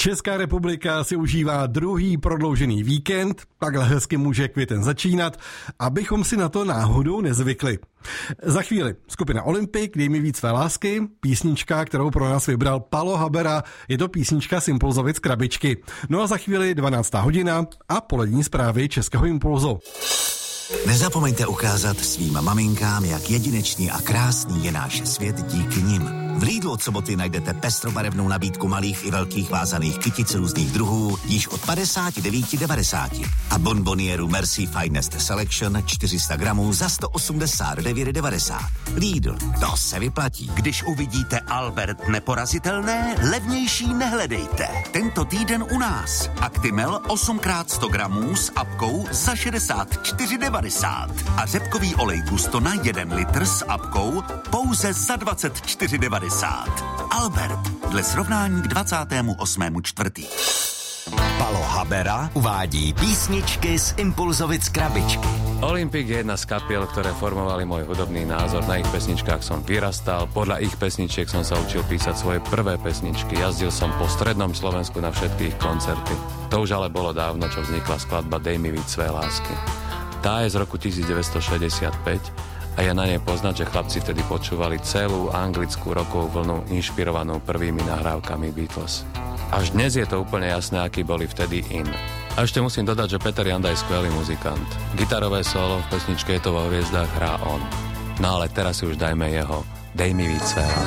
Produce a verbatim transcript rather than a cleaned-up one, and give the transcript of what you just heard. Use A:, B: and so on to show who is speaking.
A: Česká republika si užívá druhý prodloužený víkend, takhle hezky může květen začínat, abychom si na to náhodou nezvykli. Za chvíli skupina Olympik, Dej mi víc své lásky, písnička, kterou pro nás vybral Palo Habera, je to písnička z Impulzovic krabičky. No a za chvíli dvanáctá hodina a polední zprávy Českého Impulzu.
B: Nezapomeňte ukázat svým maminkám, jak jedinečný a krásný je náš svět díky nim. V Lidlu od soboty najdete pestrobarevnou nabídku malých i velkých vázaných kytic různých druhů již od padesát devět devadesát a bonbonieru Merci Finest Selection čtyři sta gramů za sto osmdesát devět devadesát. Lidl, to se vyplatí.
C: Když uvidíte Albert neporazitelné, levnější nehledejte. Tento týden u nás. Actimel osm krát sto gramů s apkou za šedesát čtyři devadesát a řepkový olej Gusto na jeden litr s apkou pouze za dvacet čtyři devadesát. Albert, dle srovnání k dvacátému osmému čtvrtý.
B: Palo Habera uvádí písničky z Impulzovic krabičky.
D: Olympik je jedna z kapiel, ktoré formovali môj hudobný názor. Na ich pesničkách som vyrastal, podľa ich pesničiek som sa učil písať svoje prvé pesničky. Jazdil som po strednom Slovensku na všetkých koncerty. To už ale bolo dávno, čo vznikla skladba Dej mi víc své lásky. Tá je z roku devätnásťstošesťdesiatpäť a je na nej poznať, že chlapci vtedy počúvali celú anglickú rockovú vlnu inšpirovanú prvými nahrávkami Beatles. Až dnes je to úplne jasné, akí boli vtedy in. A ešte musím dodať, že Peter Janda je skvelý muzikant. Gitarové solo v pesničke Je to vo hviezdách hrá on. No ale teraz si už dajme jeho Dej mi víc své lásky.